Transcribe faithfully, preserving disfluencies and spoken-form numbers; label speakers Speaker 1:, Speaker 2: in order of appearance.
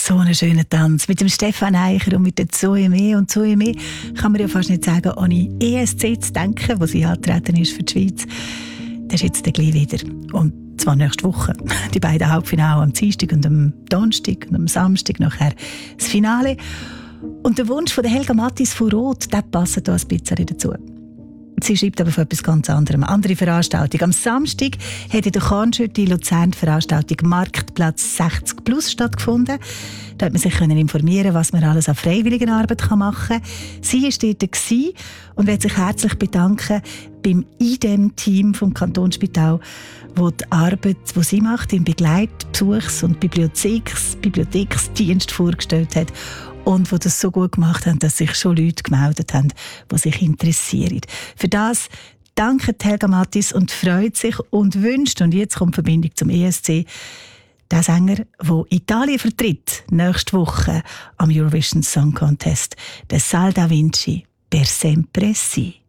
Speaker 1: So einen schönen Tanz mit dem Stefan Eicher und mit der Zoe Mee. Und Zoe Mee kann man ja fast nicht sagen, ohne E S C zu denken, wo sie angetreten ist für die Schweiz. Das ist jetzt gleich wieder. Und zwar nächste Woche. Die beiden Halbfinale am Dienstag und am Donnerstag und am Samstag nachher das Finale. Und der Wunsch von Helga Mattis von Rot, der passt hier ein bisschen dazu. Sie schreibt aber von etwas ganz anderem. Eine andere Veranstaltung. Am Samstag hat in der Kornschütte in Luzern die Veranstaltung Marktplatz sechzig plus stattgefunden. Da hat man sich informieren, was man alles an Freiwilligenarbeit machen kann. Sie war dort und will sich herzlich bedanken beim I D E M-Team vom Kantonsspital, wo die Arbeit, die sie macht, im Begleit-, Besuchs- und Bibliotheks- Bibliotheksdienst vorgestellt hat. Und die das so gut gemacht haben, dass sich schon Leute gemeldet haben, die sich interessieren. Für das dankt Helga Mattis und freut sich und wünscht, und jetzt kommt die Verbindung zum E S C, der Sänger, der Italien vertritt, nächste Woche am Eurovision Song Contest, der Sal da Vinci, per sempre sì.